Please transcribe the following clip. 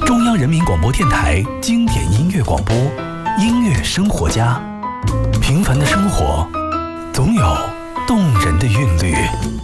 中央人民广播电台经典音乐广播，音乐生活家。平凡的生活，总有动人的韵律。